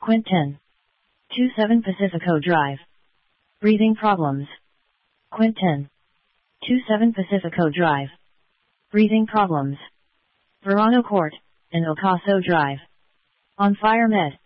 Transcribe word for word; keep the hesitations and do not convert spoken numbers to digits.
Quint ten. twenty-seven Pacifico Drive. Breathing problems. Quint ten. twenty-seven Pacifico Drive. Breathing problems. Verano Court, and Ocaso Drive. On Fire Med.